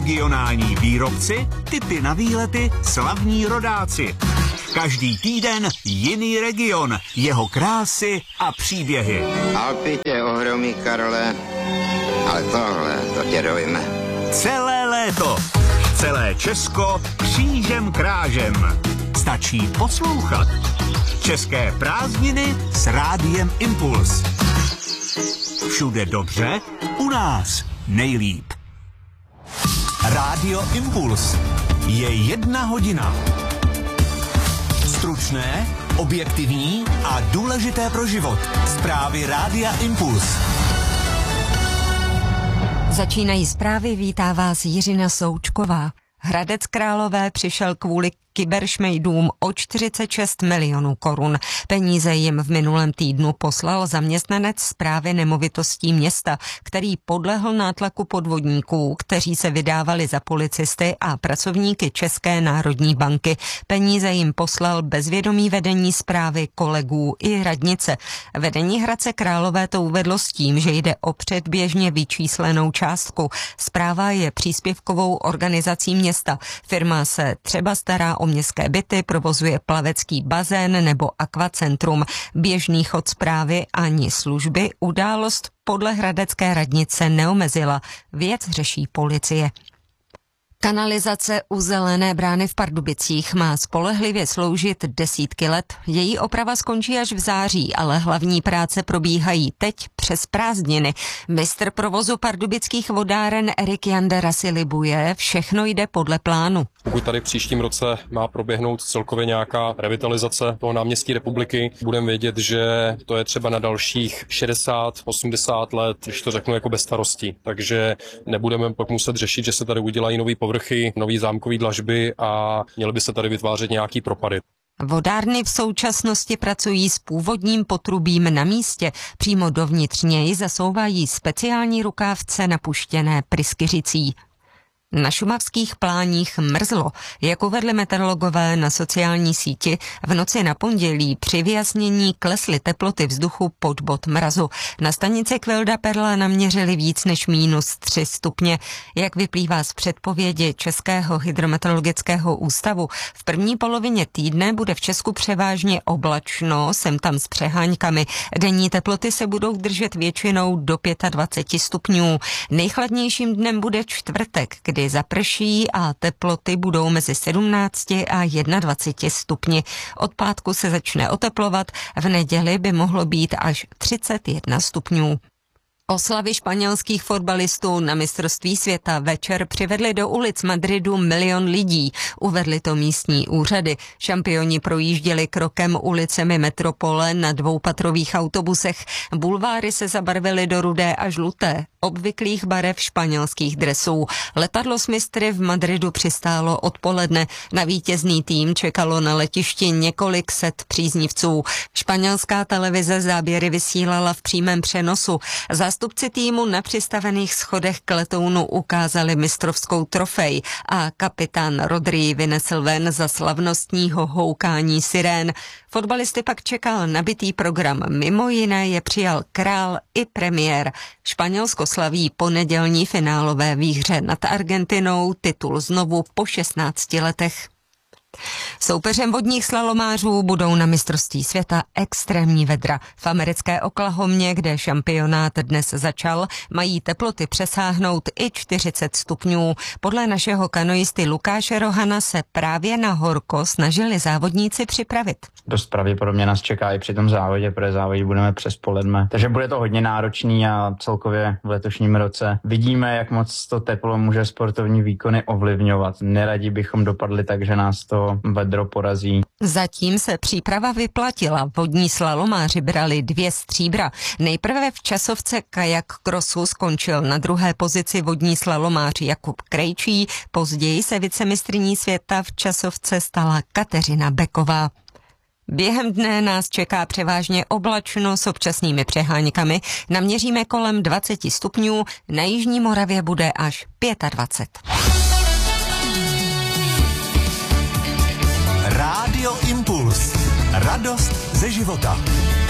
regionální výrobci, tipy na výlety, slavní rodáci. Každý týden jiný region, jeho krásy a příběhy. Alpy tě ohromí, Karole, ale tohle, to tě dojme. Celé léto, celé Česko křížem krážem. Stačí poslouchat. České prázdniny s Rádiem Impuls. Všude dobře, u nás nejlíp. Rádio Impuls je 1 hodina. Stručné, objektivní a důležité pro život. Zprávy Rádia Impuls. Začínají zprávy, vítá vás Jiřina Součková. Hradec Králové přišel kvůli kyberšmejdům o 46 milionů korun. Peníze jim v minulém týdnu poslal zaměstnanec správy nemovitostí města, který podlehl nátlaku podvodníků, kteří se vydávali za policisty a pracovníky České národní banky. Peníze jim poslal bez vědomí vedení správy, kolegů i radnice. Vedení Hradce Králové to uvedlo s tím, že jde o předběžně vyčíslenou částku. Správa je příspěvkovou organizací města. Firma se třeba stará o městské byty, provozuje plavecký bazén nebo akvacentrum. Běžný chod správy ani služby událost podle hradecké radnice neomezila. Věc řeší policie. Kanalizace u Zelené brány v Pardubicích má spolehlivě sloužit desítky let. Její oprava skončí až v září, ale hlavní práce probíhají teď přes prázdniny. Mistr provozu pardubických vodáren Erik Jandera si libuje, všechno jde podle plánu. Pokud tady v příštím roce má proběhnout celkově nějaká revitalizace toho náměstí Republiky, budeme vědět, že to je třeba na dalších 60-80 let, když to řeknu jako bez starostí. Takže nebudeme pak muset řešit, že se tady udělají nový povrchy, nový zámkový dlažby a měly by se tady vytvářet nějaký propady. Vodárny v současnosti pracují s původním potrubím na místě. Přímo dovnitř něj zasouvají speciální rukávce napuštěné pryskyřicí. Na šumavských pláních mrzlo. Jak uvedli meteorologové na sociální síti, v noci na pondělí při vyjasnění klesly teploty vzduchu pod bod mrazu. Na stanici Kvilda Perla naměřili víc než -3 stupně. Jak vyplývá z předpovědi Českého hydrometeorologického ústavu, v první polovině týdne bude v Česku převážně oblačno, sem tam s přeháňkami. Denní teploty se budou držet většinou do 25 stupňů. Nejchladnějším dnem bude čtvrtek, kdy zaprší a teploty budou mezi 17 a 21 stupni. Od pátku se začne oteplovat, v neděli by mohlo být až 31 stupňů. Oslavy španělských fotbalistů na mistrovství světa večer přivedly do ulic Madridu 1 milion lidí, uvedly to místní úřady. Šampioni projížděli krokem ulicemi metropole na 2patrových autobusech. Bulváry se zabarvily do rudé a žluté, obvyklých barev španělských dresů. Letadlo s mistry v Madridu přistálo odpoledne. Na vítězný tým čekalo na letišti několik set příznivců. Španělská televize záběry vysílala v přímém přenosu. Zástupci týmu na přistavených schodech k letounu ukázali mistrovskou trofej a kapitán Rodri vynesl ven za slavnostního houkání sirén. Fotbalisty pak čekal nabitý program. Mimo jiné je přijal král i premiér. Španělsko slaví ponedělní finálové výhře nad Argentinou titul znovu po 16 letech. Soupeřem vodních slalomářů budou na mistrovství světa extrémní vedra. V americké Oklahomě, kde šampionát dnes začal, mají teploty přesáhnout i 40 stupňů. Podle našeho kanoisty Lukáše Rohana se právě na horko snažili závodníci připravit. Dost pravděpodobně nás čeká i při tom závodě, protože závodit budeme přes poledne. Takže bude to hodně náročný a celkově v letošním roce vidíme, jak moc to teplo může sportovní výkony ovlivňovat. Neradi bychom dopadli tak, že nás to vedro porazí. Zatím se příprava vyplatila. Vodní slalomáři brali 2 stříbra. Nejprve v časovce kajak krosu skončil na 2. pozici vodní slalomář Jakub Krejčí, později se vicemistryní světa v časovce stala Kateřina Beková. Během dne nás čeká převážně oblačno s občasnými přeháňkami. Naměříme kolem 20 stupňů, na jižní Moravě bude až 25. Rádio Impuls. Radost ze života.